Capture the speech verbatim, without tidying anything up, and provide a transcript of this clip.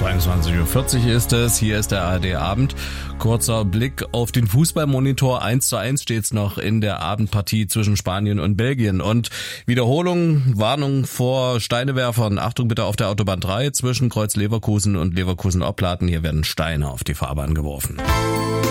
zweiundzwanzig Uhr vierzig ist es, hier ist der A R D-Abend. Kurzer Blick auf den Fußballmonitor. eins zu eins steht's noch in der Abendpartie zwischen Spanien und Belgien. Und Wiederholung, Warnung vor Steinewerfern. Achtung bitte auf der Autobahn drei zwischen Kreuz Leverkusen und Leverkusen-Opladen. Hier werden Steine auf die Fahrbahn geworfen.